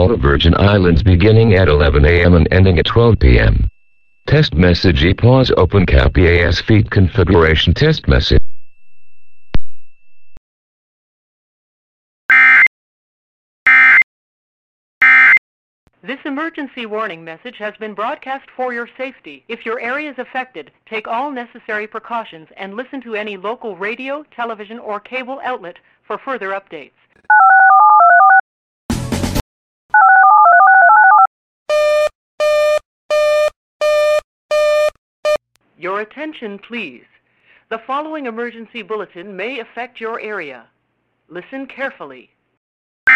all the Virgin Islands beginning at 11 a.m. and ending at 12 p.m. Test message pause open cap EAS feed configuration test message. This emergency warning message has been broadcast for your safety. If your area is affected, take all necessary precautions and listen to any local radio, television, or cable outlet for further updates. Your attention, please. The following emergency bulletin may affect your area. Listen carefully.